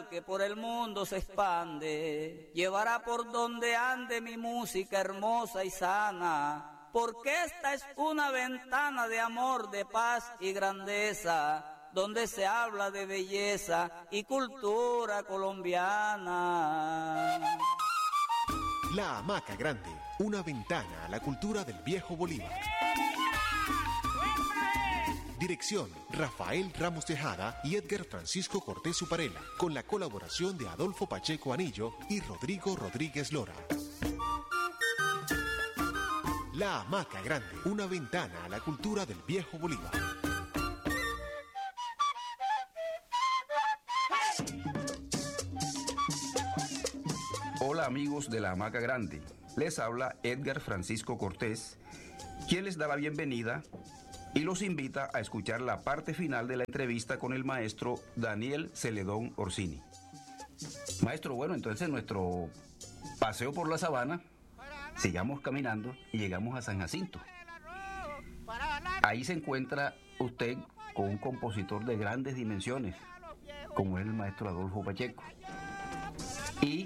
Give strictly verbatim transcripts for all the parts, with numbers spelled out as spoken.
mundial que por el mundo se expande, llevará por donde ande mi música hermosa y sana, porque esta es una ventana de amor, de paz y grandeza, donde se habla de belleza y cultura colombiana. La Hamaca Grande, una ventana a la cultura del viejo Bolívar. Dirección, Rafael Ramos Tejada y Edgar Francisco Cortés Uparela, con la colaboración de Adolfo Pacheco Anillo y Rodrigo Rodríguez Lora. La Hamaca Grande, una ventana a la cultura del viejo Bolívar. Hola amigos de La Hamaca Grande, les habla Edgar Francisco Cortés, quien les da la bienvenida y los invita a escuchar la parte final de la entrevista con el maestro Daniel Celedón Orsini. Maestro, bueno, entonces nuestro paseo por la sabana, sigamos caminando y llegamos a San Jacinto. Ahí se encuentra usted con un compositor de grandes dimensiones, como es el maestro Adolfo Pacheco, y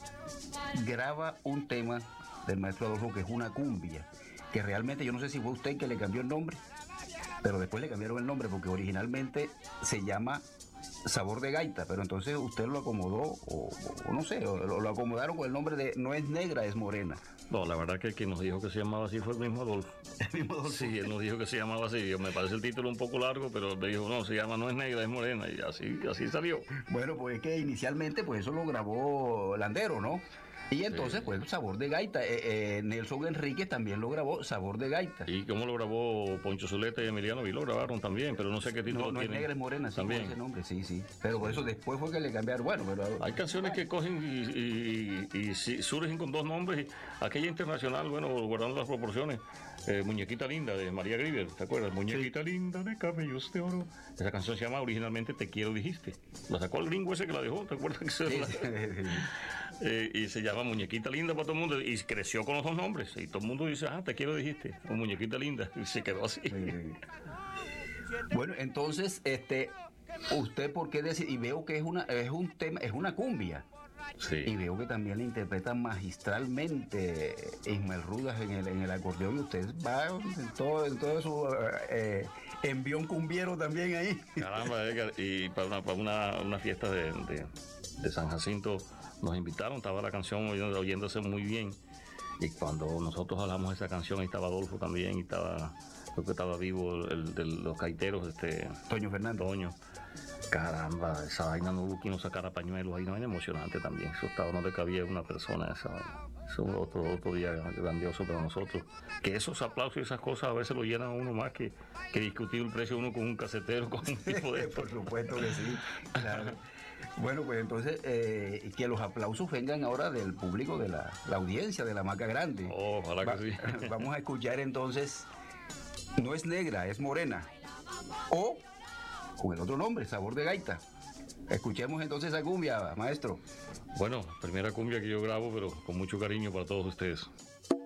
graba un tema del maestro Adolfo que es una cumbia, que realmente yo no sé si fue usted que le cambió el nombre, pero después le cambiaron el nombre porque originalmente se llama Sabor de Gaita, pero entonces usted lo acomodó, o, o no sé, o, lo acomodaron con el nombre de No es negra, es morena. No, la verdad que el que nos dijo que se llamaba así fue el mismo Adolfo. El mismo Adolfo. Sí, él nos dijo que se llamaba así. Me parece el título un poco largo, pero me dijo, no, se llama No es negra, es morena, y así, así salió. Bueno, pues es que inicialmente pues eso lo grabó Landero, ¿no? Y entonces, sí, pues, Sabor de Gaita. Eh, eh, Nelson Enríquez también lo grabó, Sabor de Gaita. Y como lo grabó Poncho Zuleta y Emiliano Vi, lo grabaron también, pero no sé qué título no, no tiene. Es negra, es morena, sí, también. Con ese nombre, sí, sí. Pero por eso después fue que le cambiaron. Bueno, pero... Hay canciones que cogen y, y, y, y surgen con dos nombres. Aquella internacional, bueno, guardando las proporciones. Eh, Muñequita Linda, de María Grieber, ¿te acuerdas? Muñequita, sí, linda de cabellos de oro. Esa canción se llama originalmente Te quiero dijiste. La sacó el gringo ese que la dejó, ¿te acuerdas? Que se sí, la... sí, sí. Eh, y se llama Muñequita Linda para todo el mundo, y creció con los dos nombres, y todo el mundo dice, ah, te quiero dijiste, o Muñequita Linda, y se quedó así. Sí, sí. Bueno, entonces, este, usted por qué decir, y veo que es una, es un tema, es una cumbia. Sí. Y veo que también le interpreta magistralmente Ismael Rudas en el, en el acordeón, y usted va en todo, en todo su eh, envión cumbiero también ahí. Caramba, Edgar, y para una, para una, una fiesta de, de, de San Jacinto nos invitaron, estaba la canción oyéndose muy bien, y cuando nosotros hablamos de esa canción, ahí estaba Adolfo también, y estaba, creo que estaba vivo el de los gaiteros, este Toño Fernández. Toño. Caramba, esa vaina no hubo quien nos sacara pañuelos, ahí, una vaina emocionante también. Eso estaba, no le cabía una persona, esa vaina. Eso es otro, otro día grandioso para nosotros. Que esos aplausos y esas cosas a veces lo llenan a uno más que, que discutir el precio uno con un casetero, con un tipo de... Por supuesto que sí, claro. Bueno, pues entonces, eh, que los aplausos vengan ahora del público, de la, la audiencia de La Hamaca Grande. Oh, ojalá Va, que sí. Vamos a escuchar entonces No es negra, es morena. O con el otro nombre, Sabor de Gaita. Escuchemos entonces esa cumbia, maestro. Bueno, primera cumbia que yo grabo, pero con mucho cariño para todos ustedes.